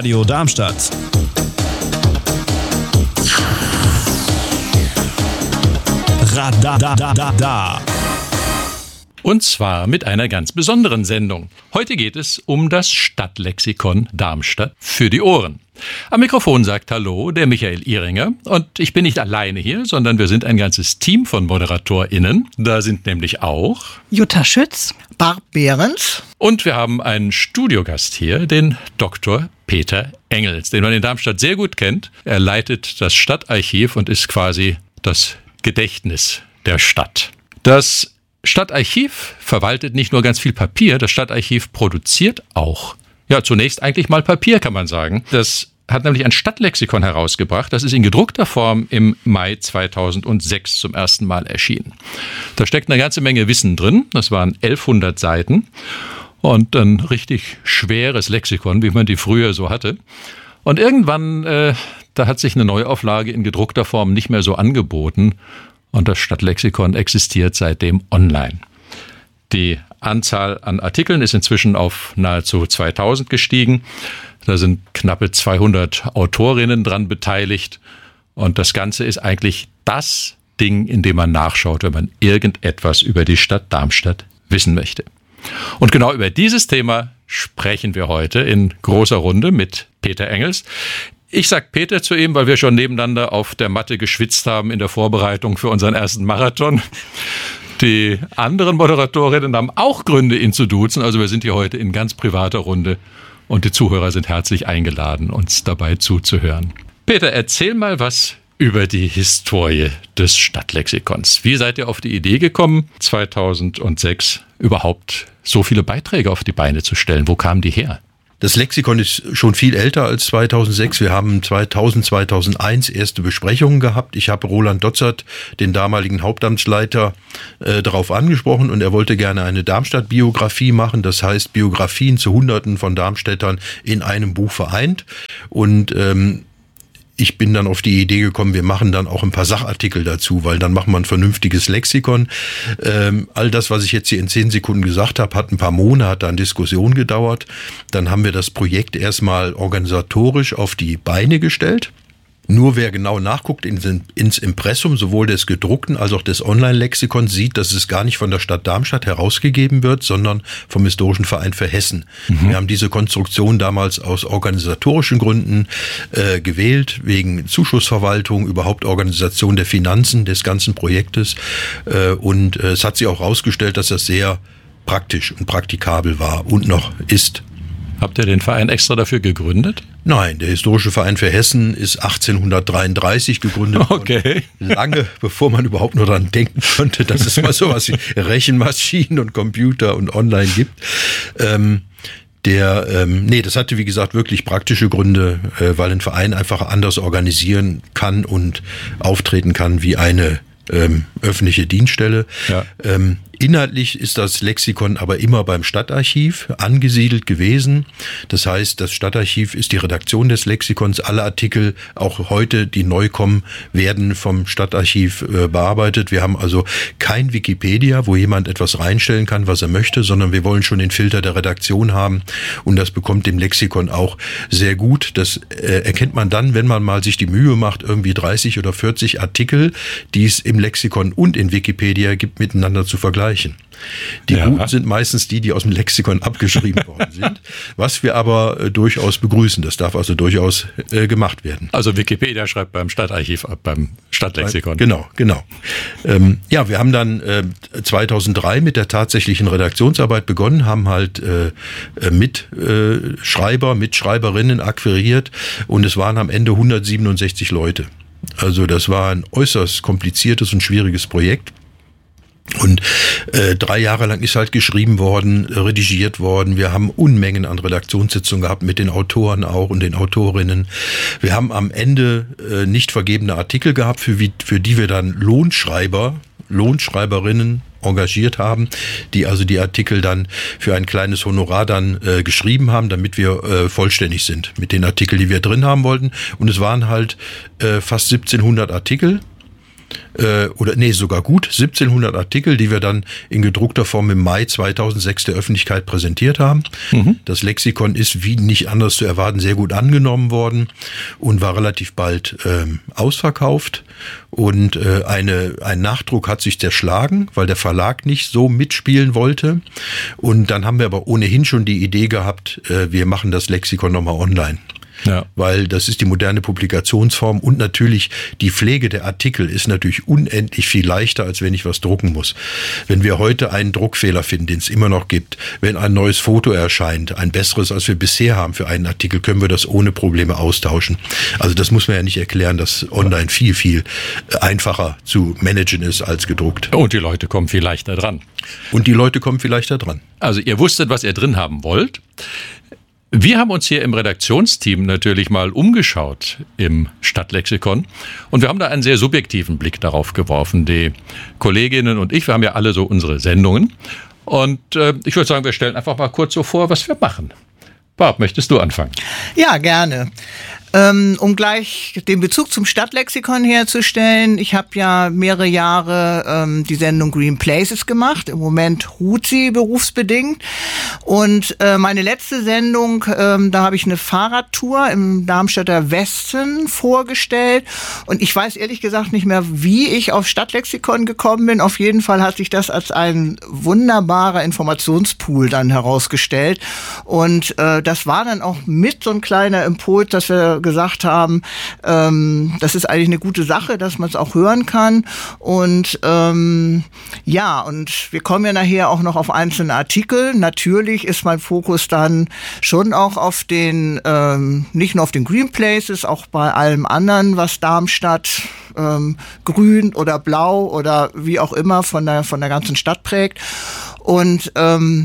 Radio Darmstadt. Radadadada. Und zwar mit einer ganz besonderen Sendung. Heute geht es um das Stadtlexikon Darmstadt für die Ohren. Am Mikrofon sagt Hallo der Michael Ihringer und ich bin nicht alleine hier, sondern wir sind ein ganzes Team von ModeratorInnen. Da sind nämlich auch Jutta Schütz, Barb Behrens und wir haben einen Studiogast hier, den Dr. Peter Engels, den man in Darmstadt sehr gut kennt. Er leitet das Stadtarchiv und ist quasi das Gedächtnis der Stadt. Das Stadtarchiv verwaltet nicht nur ganz viel Papier, das Stadtarchiv produziert auch. Ja, zunächst eigentlich mal Papier, kann man sagen. Das hat nämlich ein Stadtlexikon herausgebracht. Das ist in gedruckter Form im Mai 2006 zum ersten Mal erschienen. Da steckt eine ganze Menge Wissen drin. Das waren 1100 Seiten und ein richtig schweres Lexikon, wie man die früher so hatte. Und irgendwann, da hat sich eine Neuauflage in gedruckter Form nicht mehr so angeboten. Und das Stadtlexikon existiert seitdem online. Die Anzahl an Artikeln ist inzwischen auf nahezu 2000 gestiegen. Da sind knappe 200 Autorinnen dran beteiligt. Und das Ganze ist eigentlich das Ding, in dem man nachschaut, wenn man irgendetwas über die Stadt Darmstadt wissen möchte. Und genau über dieses Thema sprechen wir heute in großer Runde mit Peter Engels. Ich sag Peter zu ihm, weil wir schon nebeneinander auf der Matte geschwitzt haben in der Vorbereitung für unseren ersten Marathon. Die anderen Moderatorinnen haben auch Gründe, ihn zu duzen. Also wir sind hier heute in ganz privater Runde und die Zuhörer sind herzlich eingeladen, uns dabei zuzuhören. Peter, erzähl mal was über die Historie des Stadtlexikons. Wie seid ihr auf die Idee gekommen, 2006 überhaupt so viele Beiträge auf die Beine zu stellen? Wo kamen die her? Das Lexikon ist schon viel älter als 2006. Wir haben 2000, 2001 erste Besprechungen gehabt. Ich habe Roland Dotzert, den damaligen Hauptamtsleiter, darauf angesprochen und er wollte gerne eine Darmstadt-Biografie machen. Das heißt, Biografien zu Hunderten von Darmstädtern in einem Buch vereint. Und ich bin dann auf die Idee gekommen, wir machen dann auch ein paar Sachartikel dazu, weil dann machen wir ein vernünftiges Lexikon. All das, was ich jetzt hier in 10 Sekunden gesagt habe, hat ein paar Monate an Diskussion gedauert. Dann haben wir das Projekt erstmal organisatorisch auf die Beine gestellt. Nur wer genau nachguckt ins Impressum, sowohl des gedruckten als auch des Online-Lexikons, sieht, dass es gar nicht von der Stadt Darmstadt herausgegeben wird, sondern vom Historischen Verein für Hessen. Wir haben diese Konstruktion damals aus organisatorischen Gründen gewählt, wegen Zuschussverwaltung, überhaupt Organisation der Finanzen des ganzen Projektes. Und es hat sich auch herausgestellt, dass das sehr praktisch und praktikabel war und noch ist. Habt ihr den Verein extra dafür gegründet? Nein, der Historische Verein für Hessen ist 1833 gegründet worden. Okay. Lange bevor man überhaupt nur daran denken konnte, dass es mal sowas wie Rechenmaschinen und Computer und Online gibt. Das hatte, wie gesagt, wirklich praktische Gründe, weil ein Verein einfach anders organisieren kann und auftreten kann wie eine öffentliche Dienststelle. Ja. Inhaltlich ist das Lexikon aber immer beim Stadtarchiv angesiedelt gewesen. Das heißt, das Stadtarchiv ist die Redaktion des Lexikons. Alle Artikel, auch heute, die neu kommen, werden vom Stadtarchiv bearbeitet. Wir haben also kein Wikipedia, wo jemand etwas reinstellen kann, was er möchte, sondern wir wollen schon den Filter der Redaktion haben. Und das bekommt dem Lexikon auch sehr gut. Das erkennt man dann, wenn man mal sich die Mühe macht, irgendwie 30 oder 40 Artikel, die es im Lexikon und in Wikipedia gibt, miteinander zu vergleichen. Die guten sind meistens die aus dem Lexikon abgeschrieben worden sind, was wir aber durchaus begrüßen. Das darf also durchaus gemacht werden. Also Wikipedia schreibt beim Stadtarchiv ab, beim Stadtlexikon. Genau. Wir haben dann 2003 mit der tatsächlichen Redaktionsarbeit begonnen, haben halt Mitschreiberinnen akquiriert und es waren am Ende 167 Leute. Also das war ein äußerst kompliziertes und schwieriges Projekt. Und 3 Jahre lang ist halt geschrieben worden, redigiert worden. Wir haben Unmengen an Redaktionssitzungen gehabt mit den Autoren auch und den Autorinnen. Wir haben am Ende nicht vergebene Artikel gehabt, für die wir dann Lohnschreiberinnen engagiert haben, die also die Artikel dann für ein kleines Honorar dann geschrieben haben, damit wir vollständig sind mit den Artikeln, die wir drin haben wollten. Und es waren halt fast 1700 Artikel. sogar gut 1700 Artikel, die wir dann in gedruckter Form im Mai 2006 der Öffentlichkeit präsentiert haben. Das Lexikon ist wie nicht anders zu erwarten sehr gut angenommen worden und war relativ bald ausverkauft. Und ein Nachdruck hat sich zerschlagen, weil der Verlag nicht so mitspielen wollte. Und dann haben wir aber ohnehin schon die Idee gehabt, wir machen das Lexikon nochmal online. Ja. Weil das ist die moderne Publikationsform und natürlich die Pflege der Artikel ist natürlich unendlich viel leichter, als wenn ich was drucken muss. Wenn wir heute einen Druckfehler finden, den es immer noch gibt, wenn ein neues Foto erscheint, ein besseres, als wir bisher haben für einen Artikel, können wir das ohne Probleme austauschen. Also das muss man ja nicht erklären, dass online viel, viel einfacher zu managen ist als gedruckt. Und die Leute kommen viel leichter dran. Also ihr wusstet, was ihr drin haben wollt. Wir haben uns hier im Redaktionsteam natürlich mal umgeschaut im Stadtlexikon und wir haben da einen sehr subjektiven Blick darauf geworfen. Die Kolleginnen und ich, wir haben ja alle so unsere Sendungen und ich würde sagen, wir stellen einfach mal kurz so vor, was wir machen. Barb, möchtest du anfangen? Ja, gerne. Um gleich den Bezug zum Stadtlexikon herzustellen, ich habe ja mehrere Jahre die Sendung Green Places gemacht. Im Moment ruht sie berufsbedingt. Und meine letzte Sendung, da habe ich eine Fahrradtour im Darmstädter Westen vorgestellt. Und ich weiß ehrlich gesagt nicht mehr, wie ich auf Stadtlexikon gekommen bin. Auf jeden Fall hat sich das als ein wunderbarer Informationspool dann herausgestellt. Und das war dann auch mit so ein kleiner Impuls, dass wir gesagt haben, das ist eigentlich eine gute Sache, dass man es auch hören kann. Und und wir kommen ja nachher auch noch auf einzelne Artikel. Natürlich ist mein Fokus dann schon auch auf den, nicht nur auf den Green Places, auch bei allem anderen, was Darmstadt grün oder blau oder wie auch immer von der ganzen Stadt prägt. Und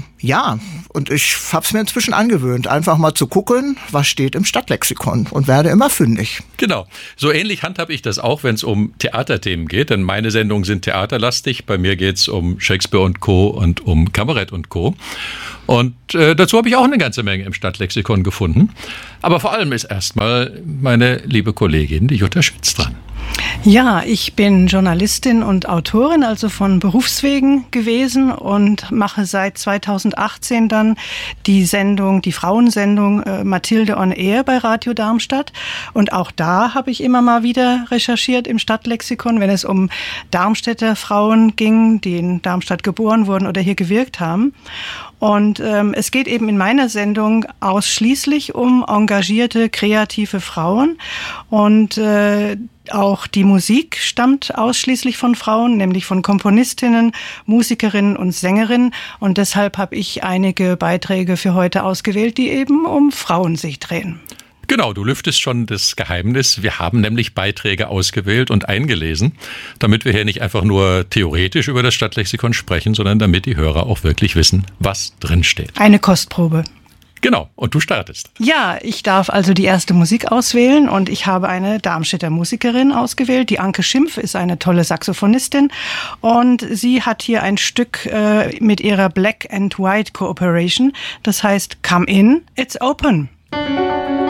und ich habe es mir inzwischen angewöhnt, einfach mal zu gucken, was steht im Stadtlexikon und werde immer fündig. Genau, so ähnlich handhabe ich das auch, wenn es um Theaterthemen geht, denn meine Sendungen sind theaterlastig, bei mir geht es um Shakespeare und Co. und um Kabarett und Co. Und dazu habe ich auch eine ganze Menge im Stadtlexikon gefunden. Aber vor allem ist erstmal meine liebe Kollegin, die Jutta Schmitz, dran. Ja, ich bin Journalistin und Autorin, also von Berufswegen gewesen und mache seit 2018 dann die Frauensendung Mathilde on Air bei Radio Darmstadt. Und auch da habe ich immer mal wieder recherchiert im Stadtlexikon, wenn es um Darmstädter Frauen ging, die in Darmstadt geboren wurden oder hier gewirkt haben. Und es geht eben in meiner Sendung ausschließlich um engagierte, kreative Frauen und auch die Musik stammt ausschließlich von Frauen, nämlich von Komponistinnen, Musikerinnen und Sängerinnen. Und deshalb habe ich einige Beiträge für heute ausgewählt, die eben um Frauen sich drehen. Genau, du lüftest schon das Geheimnis. Wir haben nämlich Beiträge ausgewählt und eingelesen, damit wir hier nicht einfach nur theoretisch über das Stadtlexikon sprechen, sondern damit die Hörer auch wirklich wissen, was drinsteht. Eine Kostprobe. Genau, und du startest. Ja, ich darf also die erste Musik auswählen und ich habe eine Darmstädter Musikerin ausgewählt. Die Anke Schimpf ist eine tolle Saxophonistin und sie hat hier ein Stück mit ihrer Black and White Cooperation. Das heißt Come In, It's Open.